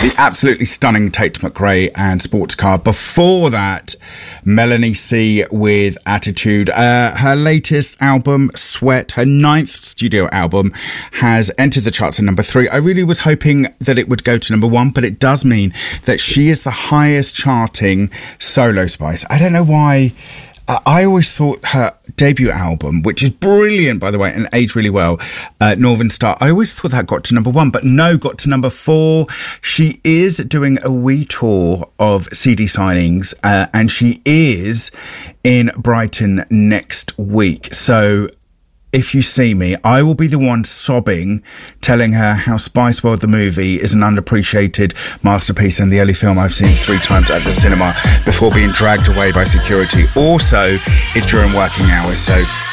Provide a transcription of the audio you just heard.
The absolutely stunning Tate McRae and Sports Car. Before that, Melanie C with Attitude. Her latest album, Sweat, her 9th studio album, has entered the charts at number 3. I really was hoping that it would go to number 1, but it does mean that she is the highest charting solo Spice. I don't know why. I always thought her debut album, which is brilliant, by the way, and aged really well, Northern Star, I always thought that got to number 1, but no, got to number 4. She is doing a wee tour of CD signings, and she is in Brighton next week. So if you see me, I will be the one sobbing, telling her how Spice World the movie is an underappreciated masterpiece and the only film I've seen 3 times at the cinema before being dragged away by security. Also, it's during working hours, so